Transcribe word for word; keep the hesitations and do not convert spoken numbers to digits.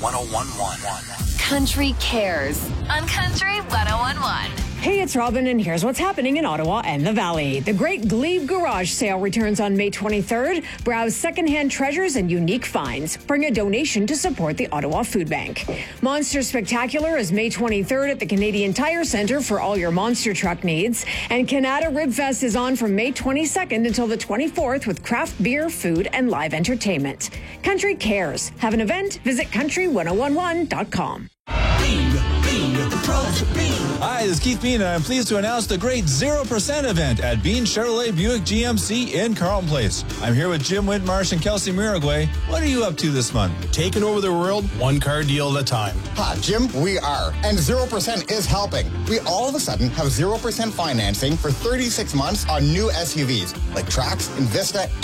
one oh one point one. Country Cares on Country one oh one point one. Hey, it's Robin, and here's what's happening in Ottawa and the Valley. The Great Glebe Garage Sale returns on May twenty-third. Browse secondhand treasures and unique finds. Bring a donation to support the Ottawa Food Bank. Monster Spectacular is May twenty-third at the Canadian Tire Centre for all your monster truck needs. And Canada Rib Fest is on from May twenty-second until the twenty-fourth with craft beer, food, and live entertainment. Country Cares. Have an event? Visit country one oh one one dot com. Bean, Bean, the pros of Bean. Hi, this is Keith Bean, and I'm pleased to announce the great zero percent event at Bean Chevrolet Buick G M C in Carlton Place. I'm here with Jim Whitmarsh and Kelsey Miragway. What are you up to this month? Taking over the world, one car deal at a time. Ha, Jim, we are. And zero percent is helping. We all of a sudden have zero percent financing for thirty-six months on new S U Vs like Trax, Invista,